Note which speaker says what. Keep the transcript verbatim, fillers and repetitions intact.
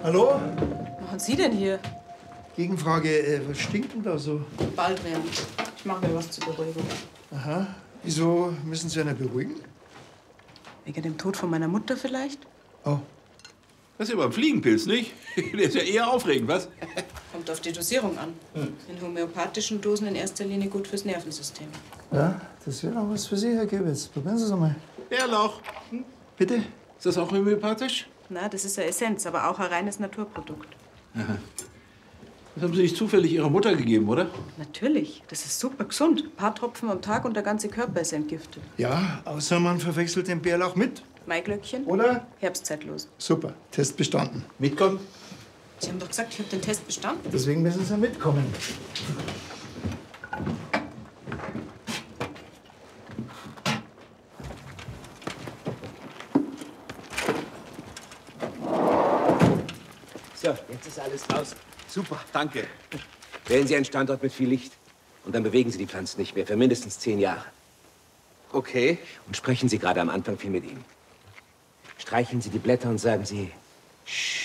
Speaker 1: Hallo?
Speaker 2: Was machen Sie denn hier?
Speaker 1: Gegenfrage, äh, was stinkt denn da so?
Speaker 2: Baldrian. Ich mache mir was zur Beruhigung.
Speaker 1: Aha. Wieso müssen Sie einen beruhigen?
Speaker 2: Wegen dem Tod von meiner Mutter vielleicht?
Speaker 1: Oh.
Speaker 3: Das ist ja beim Fliegenpilz, nicht? Der ist ja eher aufregend, was?
Speaker 2: Kommt auf die Dosierung an. Hm. In homöopathischen Dosen in erster Linie gut fürs Nervensystem.
Speaker 1: Ja, das wäre auch was für Sie, Herr Gewitz. Probieren Sie es einmal.
Speaker 3: Bärlauch.
Speaker 1: Hm? Bitte?
Speaker 3: Ist das auch homöopathisch?
Speaker 2: Na, das ist eine Essenz, aber auch ein reines Naturprodukt.
Speaker 3: Aha. Das haben Sie nicht zufällig Ihrer Mutter gegeben, oder?
Speaker 2: Natürlich. Das ist super gesund. Ein paar Tropfen am Tag und der ganze Körper ist entgiftet.
Speaker 1: Ja, außer man verwechselt den Bärlauch mit.
Speaker 2: Maiglöckchen?
Speaker 1: Oder?
Speaker 2: Herbstzeitlos.
Speaker 1: Super, Test bestanden.
Speaker 3: Mitkommen?
Speaker 2: Sie haben doch gesagt, ich habe den Test bestanden.
Speaker 1: Deswegen müssen Sie mitkommen.
Speaker 4: So, jetzt ist alles raus.
Speaker 3: Super, danke.
Speaker 4: Wählen Sie einen Standort mit viel Licht. Und dann bewegen Sie die Pflanzen nicht mehr für mindestens zehn Jahre.
Speaker 3: Okay.
Speaker 4: Und sprechen Sie gerade am Anfang viel mit ihnen. Streicheln Sie die Blätter und sagen Sie, Sch